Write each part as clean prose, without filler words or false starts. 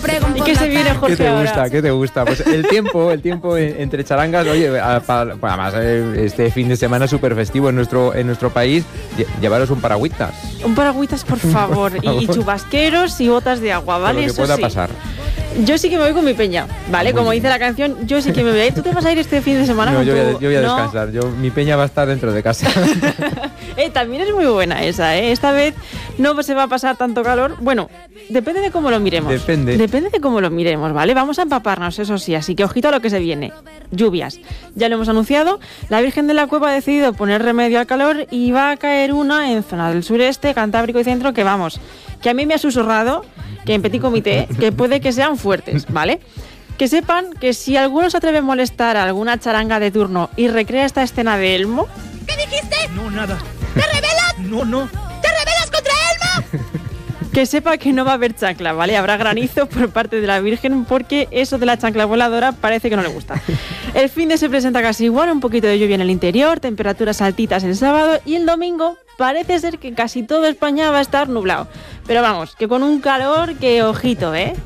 ¿Y qué se viene, Jorge, ¿Qué te gusta? Pues el tiempo entre charangas, oye, además este fin de semana súper festivo en nuestro país, llevaros un paragüitas. Un paragüitas, por favor, y chubasqueros y botas de agua, ¿vale? Lo que eso pueda sí. Pasar. Yo sí que me voy con mi peña, ¿vale? Como dice la canción, yo sí que me voy a ir. ¿Tú te vas a ir este fin de semana? No, con yo tu... voy a descansar. Mi peña va a estar dentro de casa. También es muy buena esa, ¿eh? Esta vez no se va a pasar tanto calor. Bueno, depende de cómo lo miremos. Depende de cómo lo miremos, ¿vale? Vamos a empaparnos, eso sí, así que ojito a lo que se viene. Lluvias. Ya lo hemos anunciado. La Virgen de la Cueva ha decidido poner remedio al calor y va a caer una en zona del sureste, Cantábrico y Centro, que vamos, que a mí me ha susurrado, que en petit comité, que puede que sean fuertes, ¿vale? Que sepan que si alguno se atreve a molestar a alguna charanga de turno y recrea esta escena de Elmo... ¿Qué dijiste? No, nada. ¿Te rebelas? No. ¿Te rebelas contra Elmo? Que sepa que no va a haber chancla, ¿vale? Habrá granizo por parte de la Virgen porque eso de la chancla voladora parece que no le gusta. El fin de se presenta casi igual, un poquito de lluvia en el interior, temperaturas altitas el sábado y el domingo parece ser que casi todo España va a estar nublado. Pero vamos, que con un calor que ojito, ¿eh?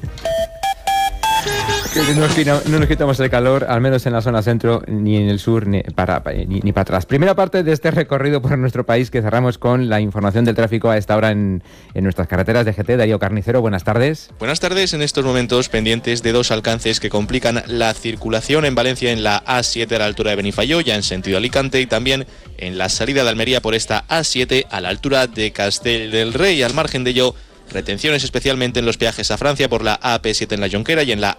No nos quitamos el calor, al menos en la zona centro, ni en el sur, ni para atrás. Primera parte de este recorrido por nuestro país que cerramos con la información del tráfico a esta hora en nuestras carreteras de GT. Darío Carnicero, buenas tardes. Buenas tardes. En estos momentos pendientes de dos alcances que complican la circulación en Valencia en la A7 a la altura de Benifayó, ya en sentido Alicante, y también en la salida de Almería por esta A7 a la altura de Castell del Rey. Al margen de ello, retenciones especialmente en los peajes a Francia por la AP7 en la Jonquera y en la